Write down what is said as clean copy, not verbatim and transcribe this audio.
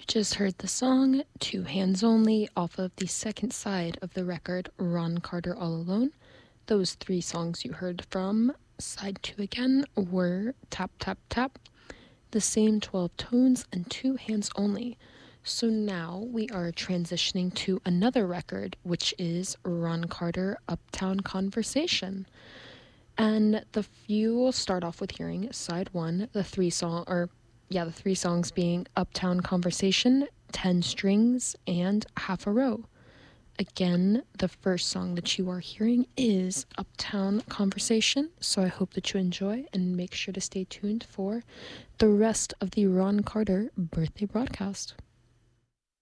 Just heard the song Two Hands Only off of the second side of the record Ron Carter All Alone. Those three songs you heard from side 2 again were Tap Tap Tap, the same 12 tones, and Two Hands Only. So now we are transitioning to another record, which is Ron Carter Uptown Conversation. And you will start off with hearing side 1, the three songs being Uptown Conversation, 10 Strings, and Half a Row. Again, the first song that you are hearing is Uptown Conversation, so I hope that you enjoy and make sure to stay tuned for the rest of the Ron Carter birthday broadcast.